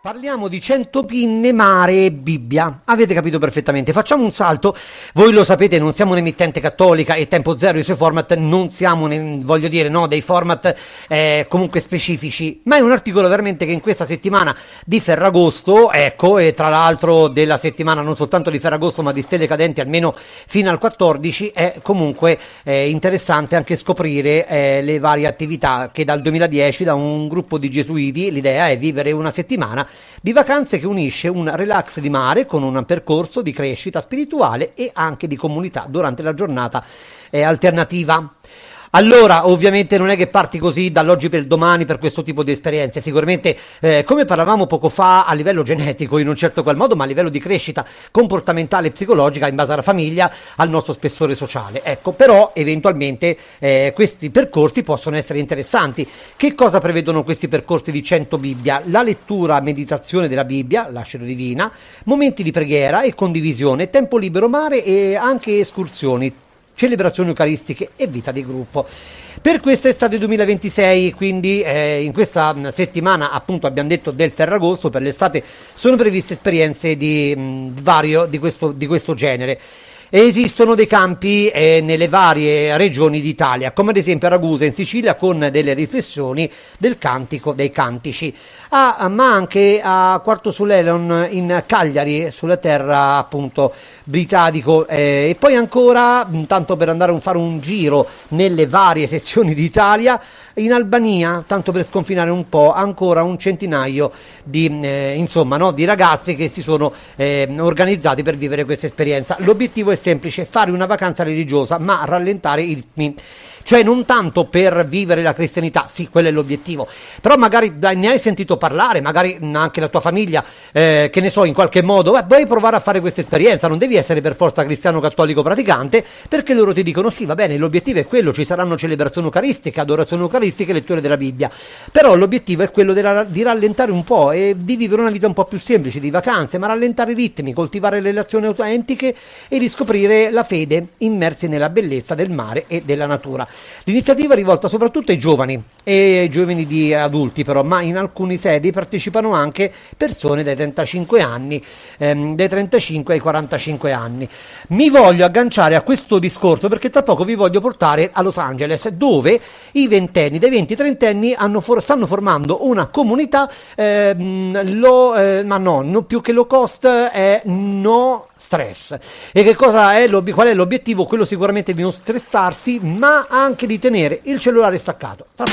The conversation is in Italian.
Parliamo di 100 pinne, mare e Bibbia. Avete capito perfettamente. Facciamo un salto. Voi lo sapete, non siamo un'emittente cattolica e Tempo Zero i suoi format non siamo, voglio dire, no, dei format comunque specifici. Ma è un articolo veramente che in questa settimana di Ferragosto, ecco, e tra l'altro della settimana non soltanto di Ferragosto ma di stelle cadenti almeno fino al 14, è comunque interessante anche scoprire le varie attività che dal 2010 da un gruppo di gesuiti, l'idea è vivere una settimana di vacanze che unisce un relax di mare con un percorso di crescita spirituale e anche di comunità durante la giornata alternativa. Allora, ovviamente non è che parti così dall'oggi per il domani per questo tipo di esperienze, sicuramente come parlavamo poco fa a livello genetico in un certo qual modo, ma a livello di crescita comportamentale e psicologica in base alla famiglia, al nostro spessore sociale. Ecco, però eventualmente questi percorsi possono essere interessanti. Che cosa prevedono questi percorsi di 100 Bibbia? La lettura, meditazione della Bibbia, lascito divina, momenti di preghiera e condivisione, tempo libero mare e anche escursioni, celebrazioni eucaristiche e vita di gruppo. Per questa estate 2026, quindi in questa settimana appunto abbiamo detto del Ferragosto, per l'estate sono previste esperienze di questo genere. Esistono dei campi nelle varie regioni d'Italia, come ad esempio a Ragusa in Sicilia, con delle riflessioni del cantico dei cantici, ma anche a Quarto Soleilon in Cagliari, sulla terra appunto britannico, e poi ancora, tanto per andare a fare un giro nelle varie sezioni d'Italia, in Albania, tanto per sconfinare un po', ancora un centinaio di ragazzi che si sono organizzati per vivere questa esperienza. L'obiettivo è semplice: fare una vacanza religiosa ma rallentare i ritmi, cioè non tanto per vivere la cristianità, sì, quello è l'obiettivo, però magari ne hai sentito parlare, magari anche la tua famiglia, che ne so, in qualche modo vuoi provare a fare questa esperienza, non devi essere per forza cristiano cattolico praticante, perché loro ti dicono sì, va bene, l'obiettivo è quello, ci saranno celebrazioni eucaristiche, adorazioni eucaristiche, letture della Bibbia, però l'obiettivo è quello di rallentare un po' e di vivere una vita un po' più semplice, di vacanze, ma rallentare i ritmi, coltivare le relazioni autentiche e riscoprire la fede immersi nella bellezza del mare e della natura. L'iniziativa è rivolta soprattutto ai giovani e ai giovani di adulti, però, ma in alcuni sedi partecipano anche persone dai 35 anni, dai 35 ai 45 anni. Mi voglio agganciare a questo discorso perché tra poco vi voglio portare a Los Angeles, dove i ventenni, dai 20 ai 30 anni stanno formando una comunità, più che low cost è no stress. E che cosa è qual è l'obiettivo? Quello sicuramente di non stressarsi, ma anche di tenere il cellulare staccato.